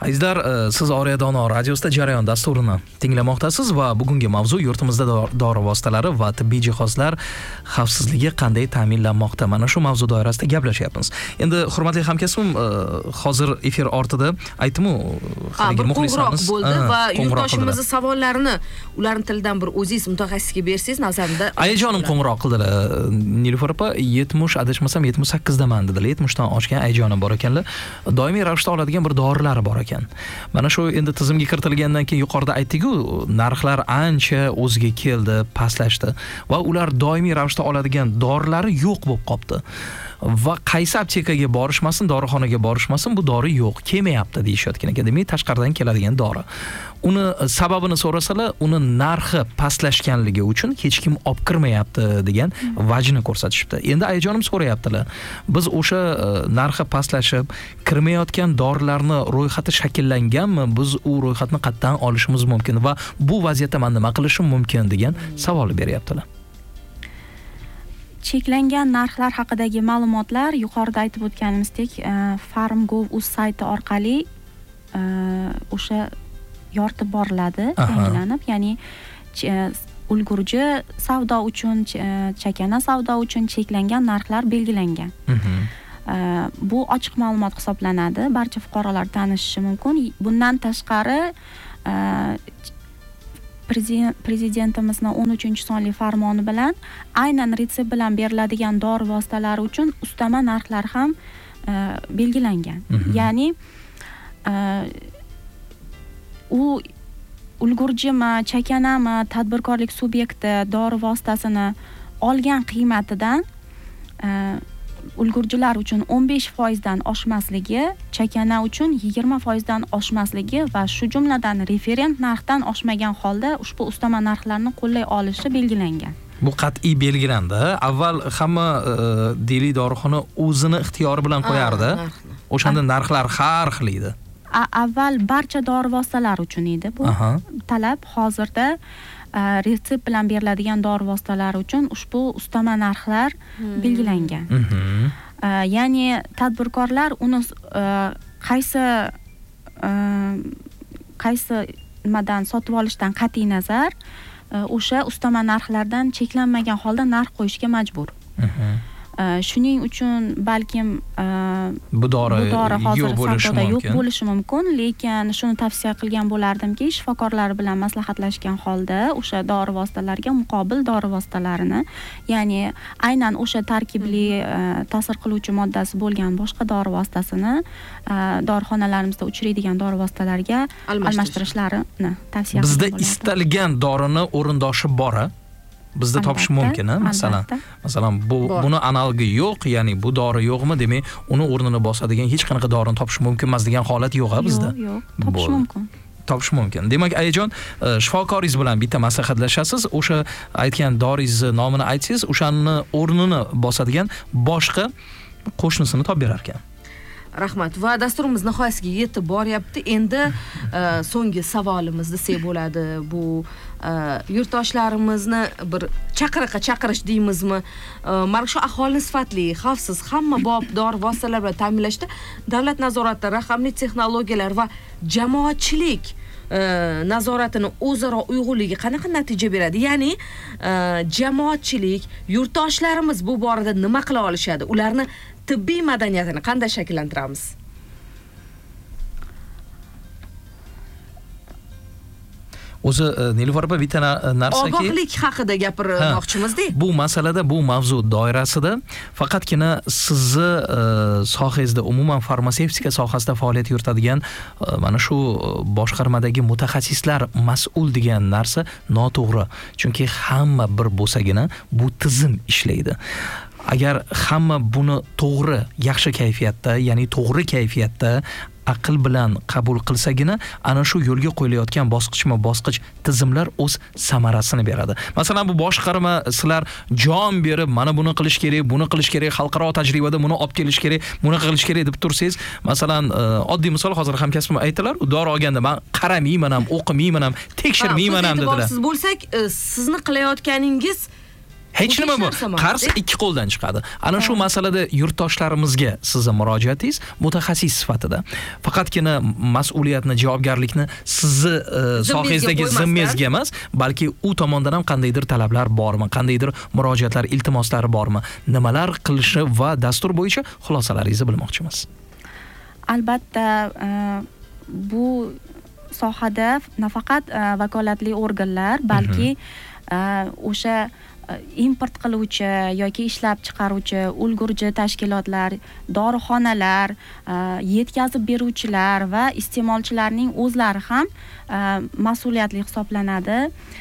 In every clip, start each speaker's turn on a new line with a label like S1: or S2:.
S1: Azizlar, siz Oriya Dono radiosida jarayon dasturini tinglamoqdasiz va bugungi mavzu yurtimizda dori vositalari va tibbiy jihozlar xavfsizligi qanday ta'minlanmoqda. Mana shu mavzu doirasida gaplashyapmiz. Endi hurmatli hamkasbim, hozir efir ortida aytdim-u,
S2: bir qo'ng'iroq bo'ldi va yurtdoshimizning savollarini ularning tilidan bir o'zingiz mutaxassisga bersangiz, nazarimda
S1: Ayajonim qo'ng'iroq qildilar. Nilufar opa 70 adashmasam 78 daman dedilar. 70 dan oshgan ayajonim bor ekanlar. Doimiy ravishda oladigan bir dorilar bor ekan. Mana shu endi tizimga kiritilgandan keyin yuqorida aytdik-ku, narxlar ancha o'ziga keldi, pastlashdi va ular doimiy ravishda oladigan dorilari yo'q bo'lib qopti. Va qaysi aptekaga borishmasin, dorixonaga borishmasin, bu dori yo'q, kelmayapti deyishayotgan ekan. Demak, tashqaridan keladigan dori. Uni sababini so'rasalar, uni narxi pastlashganligi uchun hech kim olib kirmayapti degan vajni ko'rsatishibdi. Endi ayajonim so'rayaptilar. Biz o'sha narxi pastlashib, kirmayotgan dorilarni ro'yxati shakllanganmi? Biz u ro'yxatni qayerdan olishimiz mumkin va bu vaziyatda men nima qilishim mumkin degan savol beryaptilar.
S3: Cheklangan narxlar haqidagi ma'lumotlar yuqorida aytib o'tganimizdek, Farm.gov.uz sayti orqali o'sha yoritib boriladi, yangilanib, ya'ni ulgurji savdo uchun, chakana savdo uchun cheklangan narxlar belgilangan. Bu ochiq ma'lumot hisoblanadi, barcha fuqarolar tanishishi mumkin. Bundan tashqari, Prezidentimizning 13-sonli farmoni bilan aynan retsept bilan beriladigan dori vositalari uchun ustama narxlar ham belgilangan. Ya'ni u ulgurjimi, chakanami, tadbirkorlik subyekti dori vositasini olgan qiymatidan ulgurjilar uchun 15% dan oshmasligi, chakana uchun 20% dan oshmasligi va shu jumladan referent narxdan oshmagan holda ushbu ustama narxlarni qo'llay olishi belgilangan.
S1: Bu qat'iy belgilandi. Avval hamma deli dorixona o'zini ixtiyori bilan qo'yardi. O'shanda narxlar har xil edi.
S3: Avval barcha dori vositalari uchun edi bu talab. Hozirda retsept bilan beriladigan dori vositalari uchun ushbu ustama narxlar belgilangan. Ya'ni tadbirkorlar uni qaysi nimadan sotib olishdan qat'iy nazar o'sha ustama narxlardan cheklanmagan holda narx qo'yishga majbur. Shuning uchun balkim
S1: bu dori yo'q
S3: bo'lishi mumkin, lekin shuni tavsiya qilgan bo'lardimki, shifokorlar bilan maslahatlashgan holda o'sha dori vositalariga muqobil dori vositalarini, ya'ni aynan o'sha tarkibli ta'sir qiluvchi moddasi bo'lgan boshqa dori vositasini dorixonalarimizda uchraydigan dori vositalariga almashtirishlarini tavsiya qilgan
S1: bo'lardim. Bizda istalgan dorini o'rindoshi bor. Bizda topish mumkin, masalan, buni analogi yo'q, ya'ni bu dori yo'qmi, demak, uni o'rnini bosadigan hech qanaqa dorini topish mumkin emas degan holat yo'q bizda.
S3: Yo'q, topish mumkin.
S1: Topish mumkin. Demak, ayajon, shifokoringiz bilan bitta maslahatlashasiz, o'sha aytgan doringizni nomini aytsangiz, o'shani o'rnini bosadigan boshqa qo'shnisini topib berar ekan.
S2: Rahmat. Va dasturimiz nihoyasiga yetib boryapti. Endi so'nggi savolimiz desak bo'ladi. Bu yurtdoshlarimizni bir chaqirish deymizmi? Mana shu aholi sifatli, xavfsiz, hamma bob dori vositalar bilan ta'minlashda davlat nazorati, raqamli texnologiyalar va jamoatchilik nazoratini o'zaro uyg'unligi qanaqa natija beradi? Ya'ni jamoatchilik, yurtdoshlarimiz bu borada nima qila olishadi? Ularni tibbiy madaniyatini qanday shakllantiramiz?
S1: O'zi Nilufar opa bitta narsaki,
S2: ogohlik haqida gapirmoqchimizda.
S1: Bu masalada, bu mavzu doirasida faqatgina sizni sohangizda, umuman farmatsevtika sohasida faoliyat yuritadigan mana shu boshqarmadagi mutaxassislar mas'ul degan narsa noto'g'ri. Chunki hamma bir bo'lsagina bu tizim ishlaydi. Agar hamma buni to'g'ri, yaxshi kayfiyatda, ya'ni to'g'ri kayfiyatda aql bilan qabul qilsagina, ana shu yo'lga qo'yilayotgan bosqichma-bosqich tizimlar o'z samarasini beradi. Masalan, bu boshqarma sizlar jon berib, mana buni qilish kerak, buni qilish kerak, xalqaro tajribada buni olib kelish kerak, buni qilish kerak deb tursangiz, masalan, oddiy misol hozir hamkasbim aytdilar, u dori olganda men qaramayman ham, o'qimayman ham, tekshirmayman ham dedilar.
S2: Siz bo'lsak, sizni qilayotganingiz
S1: Hech nima bu. Qarz ikki qo'ldan chiqadi. Ana shu masalada yurtdoshlarimizga sizning murojaatingiz mutaxassis sifatida faqatgina mas'uliyatni, javobgarlikni sizni sohangizdagi zimmangizga emas, balki u tomondan ham qandaydir talablar bormi, qandaydir murojaatlar, iltimoslari bormi, nimalar qilishi va dastur bo'yicha xulosalaringizni bilmoqchimiz.
S3: Albatta, bu sohada nafaqat vakolatli organlar, balki o'sha import qiluvchi yoki ishlab chiqaruvchi ulgurji tashkilotlar, dorixonalar, yetkazib beruvchilar va iste'molchilarning o'zlari ham mas'uliyatli hisoblanadi.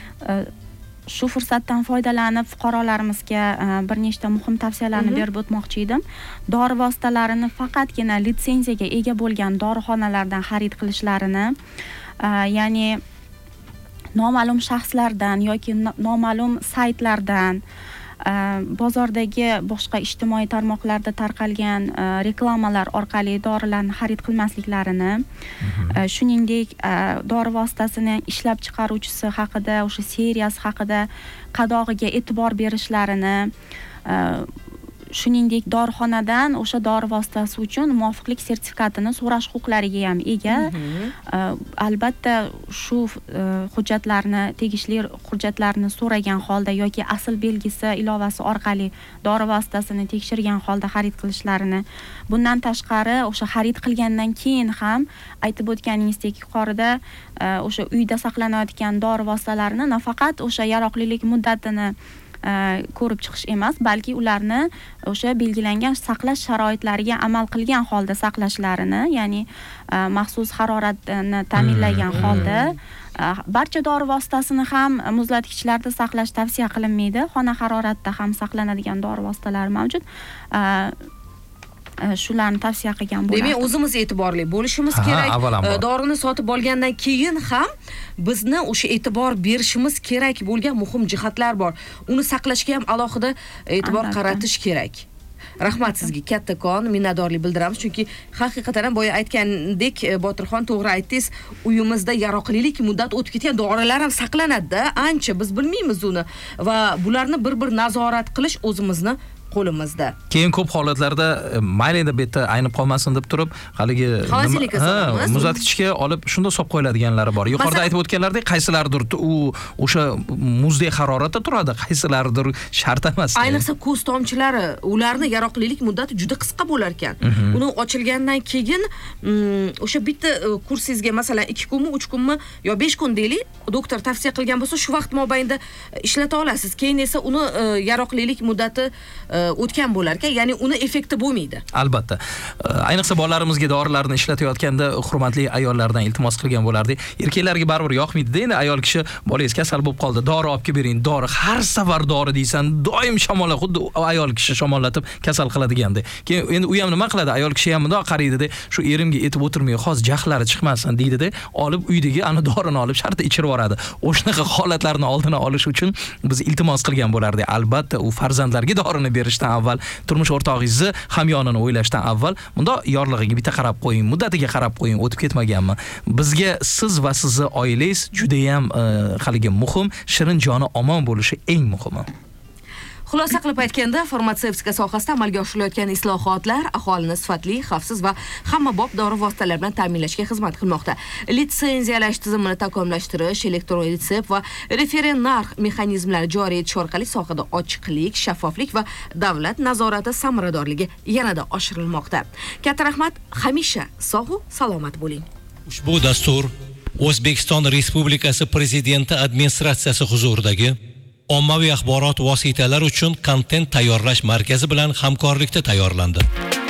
S3: Shu fursatdan foydalanib fuqarolarimizga bir nechta muhim tavsiyalarni berib o'tmoqchi edim. Dori vositalarini faqatgina litsenziyaga ega bo'lgan dorixonalardan xarid qilishlarini, ya'ni noma'lum shaxslardan yoki noma'lum saytlardan, bozordagi boshqa ijtimoiy tarmoqlarda tarqalgan reklamalar orqali dorilarni xarid qilmasliklarini, shuningdek dori vositasini ishlab chiqaruvchisi haqida, o'sha seriyasi haqida qadog'iga e'tibor berishlarini, shuningdek dorixonadan o'sha dori vositasi uchun muvofiqlik sertifikatini so'rash huquqlariga ham ega. Albatta shu hujjatlarni, tegishli hujjatlarni so'ragan holda yoki asl belgisi ilovasi orqali dori vositasini tekshirgan holda xarid qilishlarini, bundan tashqari o'sha xarid qilgandan keyin ham aytib o'tganingizdek yuqorida o'sha uyda saqlanayotgan dori vositalarini nafaqat o'sha yaroqlilik muddatini ko'rib chiqish emas, balki ularni o'sha belgilangan saqlash sharoitlariga amal qilgan holda saqlashlarini, ya'ni maxsus haroratni ta'minlagan holda. Barcha dori vositasini ham muzlatgichlarda saqlash tavsiya qilinmaydi. Xona haroratida ham saqlanadigan dori vositalari mavjud. Shularni tavsiya qilgan bo'lardim.
S2: Demak, o'zimiz e'tiborli bo'lishimiz kerak. Dorini sotib olgandan keyin ham bizni o'sha e'tibor berishimiz kerak bo'lgan muhim jihatlar bor. Uni saqlashga ham alohida e'tibor qaratish kerak. Rahmat sizga kattakon minnatdorlik bildiramiz, chunki haqiqatan ham boya aytgandek, Botirxon to'g'ri aytdingiz, uyimizda yaroqlilik muddat o'tib ketgan dorilar ham saqlanadi-da, ancha biz bilmaymiz uni va bularni bir-bir nazorat qilish o'zimizni qo'limizda.
S1: Keyin ko'p holatlarda mayli endi bu yerda aynib qolmasin deb turib, haligi muzlatgichga olib shunda solib qo'yiladiganlari bor. Yuqorida aytib o'tganlaridek, qaysilardir u o'sha muzdek haroratda turadi, qaysilardir shart emas.
S2: Ayniqsa ko'z tomchilari, ularni yaroqlilik muddati juda qisqa bo'lar ekan. Uni ochilgandan keyin o'sha bitta kursingizga masalan 2 kunmi, 3 kunmi yo 5 kun deylik, doktor tavsiya qilgan bo'lsa, shu vaqt mobaynida ishlata olasiz. Keyin esa uni yaroqlilik muddati o'tgan bo'lar ekan, ya'ni uni effekti bo'lmaydi.
S1: Albatta. Ayniqsa bolalarimizga dorilarni ishlatayotganda hurmatli ayollardan iltimos qilgan bo'lardik. Erkaklarga baribir yoqmaydi-da, endi ayol kishi bolangiz kasal bo'lib qoldi, dori olib kelib bering, dori har safar dori deysan, doim shamolla, xuddi ayol kishi shamollatib kasal qiladiganda. Keyin endi u ham nima qiladi? Ayol kishi ham bundoq qaraydi-da, shu erimga etib o'tirmay, hozir jahlari chiqmasin deydi-da, olib uydagi ana dorini olib shartta ichirib yuboradi. O'shanaqa holatlarni oldini olish uchun biz iltimos qilgan bo'lardik. Albatta, u farzandlarga dorini berishdan avval, turmush o'rtog'ingizni hamyonini o'ylashdan avval bunda yorlig'iga bitta qarab qo'ying, muddatiga qarab qo'ying, o'tib ketmaganmi? Bizga siz va sizni oilangiz juda ham haligi muhim, shirin joni omon bo'lishi eng muhimi.
S2: Xulosa qilib aytganda, farmatsevtika sohasida amalga oshirilayotgan islohotlar aholini sifatli, xavfsiz va hammabop dori vositalari bilan ta'minlashga xizmat qilmoqda. Litsenziyalash tizimini takomillashtirish, elektron retsept va referent narx mexanizmlari joriy etish orqali sohada ochiqlik, shaffoflik va davlat nazorati samaradorligi yanada oshirilmoqda. Katta rahmat, hamisha sog' va salomat bo'ling.
S4: Ushbu dastur O'zbekiston Respublikasi Prezidenti administratsiyasi huzuridagi ommaviy axborot vositalari uchun kontent tayyorlash markazi bilan hamkorlikda tayyorlandi.